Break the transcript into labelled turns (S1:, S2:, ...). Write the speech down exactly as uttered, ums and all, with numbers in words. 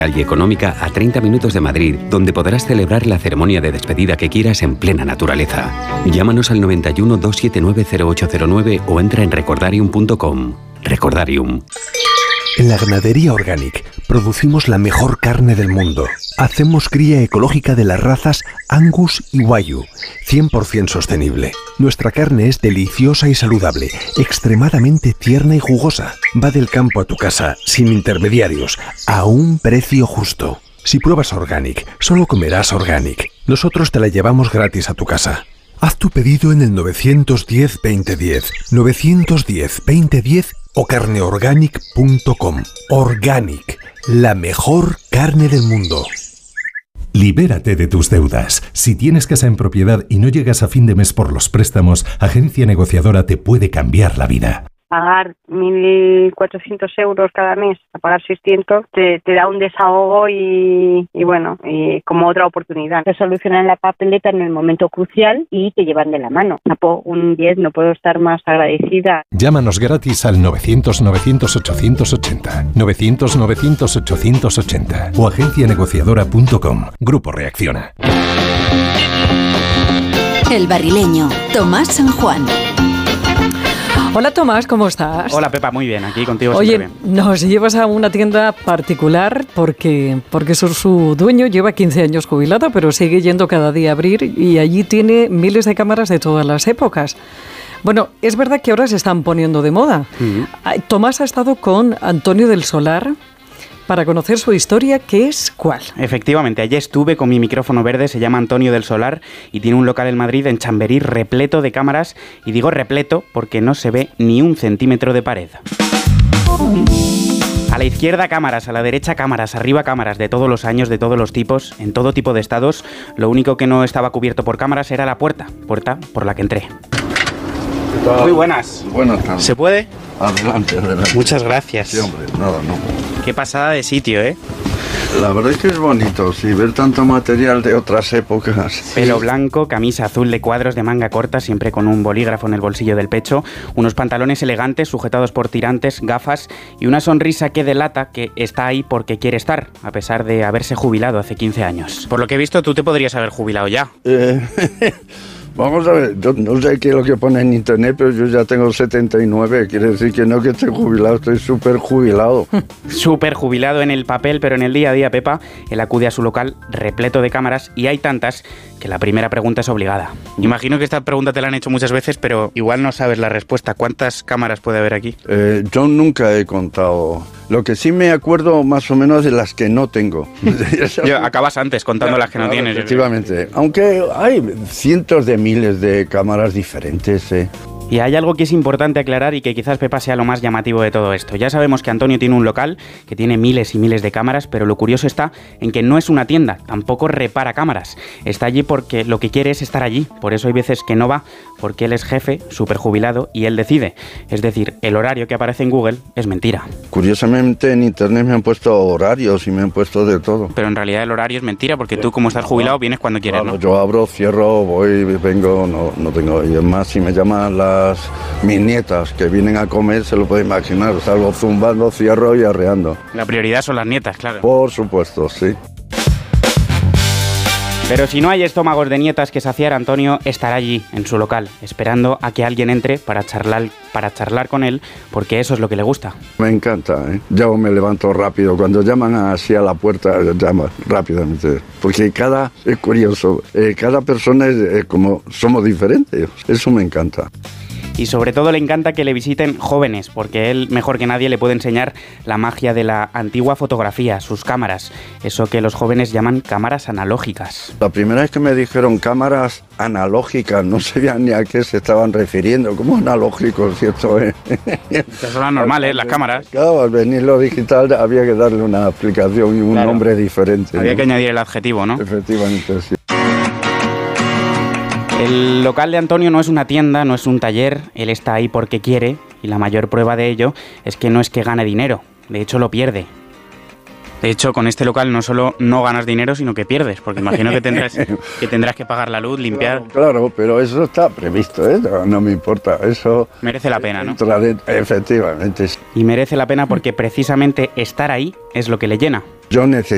S1: y económica a treinta minutos de Madrid, donde podrás celebrar la ceremonia de despedida que quieras en plena naturaleza. Llámanos al noventa y uno, doscientos setenta y nueve, cero ocho cero nueve o entra en recordarium punto com. Recordarium.
S2: En la ganadería Organic producimos la mejor carne del mundo. Hacemos cría ecológica de las razas Angus y Wagyu, cien por ciento sostenible. Nuestra carne es deliciosa y saludable, extremadamente tierna y jugosa. Va del campo a tu casa, sin intermediarios, a un precio justo. Si pruebas Organic, solo comerás Organic. Nosotros te la llevamos gratis a tu casa. Haz tu pedido en el nueve uno cero, veinte diez, nueve uno cero, veinte diez o carneorganic punto com. Organic, la mejor carne del mundo.
S3: Libérate de tus deudas. Si tienes casa en propiedad y no llegas a fin de mes por los préstamos, Agencia Negociadora te puede cambiar la vida.
S4: Pagar mil cuatrocientos euros cada mes, a pagar seiscientos, te, te da un desahogo y, y bueno, y como otra oportunidad. Te solucionan la papeleta en el momento crucial y te llevan de la mano. Un diez, no puedo estar más agradecida.
S3: Llámanos gratis al novecientos, novecientos, ochocientos ochenta, novecientos, novecientos, ochocientos ochenta o agencia negociadora punto com. Grupo Reacciona.
S5: El Barrileño, Tomás San Juan.
S6: Hola Tomás, ¿cómo estás?
S7: Hola Pepa, muy bien, aquí contigo.
S6: Oye,
S7: siempre bien.
S6: Nos llevas a una tienda particular porque, porque su, su dueño lleva quince años jubilado, pero sigue yendo cada día a abrir y allí tiene miles de cámaras de todas las épocas. Bueno, es verdad que ahora se están poniendo de moda. Uh-huh. Tomás ha estado con Antonio del Solar para conocer su historia, ¿qué es cuál?
S7: Efectivamente, allí estuve con mi micrófono verde, se llama Antonio del Solar y tiene un local en Madrid, en Chamberí, repleto de cámaras, y digo repleto porque no se ve ni un centímetro de pared. A la izquierda cámaras, a la derecha cámaras, arriba cámaras de todos los años, de todos los tipos, en todo tipo de estados. Lo único que no estaba cubierto por cámaras era la puerta, puerta por la que entré. Muy buenas.
S8: Buenas tardes.
S7: ¿Se puede?
S8: Adelante, adelante.
S7: Muchas gracias.
S8: Sí, hombre, nada, no.
S7: Qué pasada de sitio, ¿eh?
S8: La verdad es que es bonito, sí, ver tanto material de otras épocas.
S7: Pelo blanco, camisa azul de cuadros de manga corta, siempre con un bolígrafo en el bolsillo del pecho, unos pantalones elegantes sujetados por tirantes, gafas y una sonrisa que delata que está ahí porque quiere estar, a pesar de haberse jubilado hace quince años. Por lo que he visto, tú te podrías haber jubilado ya.
S8: Eh... Vamos a ver, yo no sé qué es lo que pone en internet, pero yo ya tengo setenta y nueve, quiere decir que no que estoy jubilado, estoy súper jubilado.
S7: Súper jubilado en el papel, pero en el día a día, Pepa, él acude a su local repleto de cámaras y hay tantas que la primera pregunta es obligada. Imagino que esta pregunta te la han hecho muchas veces, pero igual no sabes la respuesta. ¿Cuántas cámaras puede haber aquí?
S8: Eh, yo nunca he contado. Lo que sí me acuerdo más o menos de las que no tengo.
S7: Yo, acabas antes contando claro, las que no claro, tienes.
S8: Efectivamente. Aunque hay cientos de miles de cámaras diferentes, ¿eh?
S7: Y hay algo que es importante aclarar y que quizás, Pepa, sea lo más llamativo de todo esto. Ya sabemos que Antonio tiene un local que tiene miles y miles de cámaras, pero lo curioso está en que no es una tienda, tampoco repara cámaras. Está allí porque lo que quiere es estar allí. Por eso hay veces que no va, porque él es jefe, súper jubilado, y él decide. Es decir, el horario que aparece en Google es mentira.
S8: Curiosamente en internet me han puesto horarios y me han puesto de todo.
S7: Pero en realidad el horario es mentira, porque tú, como estás jubilado, vienes cuando quieres,
S8: claro,
S7: ¿no?
S8: Yo abro, cierro, voy, vengo, no, no tengo... Y además, si me llaman las mis nietas que vienen a comer, se lo puede imaginar, salgo zumbando, cierro y arreando.
S7: La prioridad son las nietas, claro.
S8: Por supuesto, sí.
S7: Pero si no hay estómagos de nietas que saciar, Antonio estará allí, en su local, esperando a que alguien entre para charlar, para charlar con él, porque eso es lo que le gusta.
S8: Me encanta, ¿eh? Yo me levanto rápido. Cuando llaman así a la puerta, llamo rápidamente. Porque cada, es curioso, eh, cada persona es eh, como, somos diferentes. Eso me encanta.
S7: Y sobre todo le encanta que le visiten jóvenes, porque él, mejor que nadie, le puede enseñar la magia de la antigua fotografía, sus cámaras, eso que los jóvenes llaman cámaras analógicas.
S8: La primera vez que me dijeron cámaras analógicas, no sabía ni a qué se estaban refiriendo, como analógicos, ¿cierto?
S7: Estas son las normales, las cámaras.
S8: Claro, al venir lo digital había que darle una explicación y un claro. nombre diferente.
S7: Había
S8: ¿no?
S7: que añadir el adjetivo, ¿no?
S8: Efectivamente, sí.
S7: El local de Antonio no es una tienda, no es un taller, él está ahí porque quiere y la mayor prueba de ello es que no es que gane dinero, de hecho lo pierde. De hecho, con este local no solo no ganas dinero, sino que pierdes, porque imagino que tendrás que, tendrás que pagar la luz, limpiar...
S8: Claro, claro, pero eso está previsto, ¿eh? No, no me importa, eso...
S7: Merece la pena, ¿no?
S8: Efectivamente.
S7: Y merece la pena porque precisamente estar ahí es lo que le llena.
S8: Yo necesito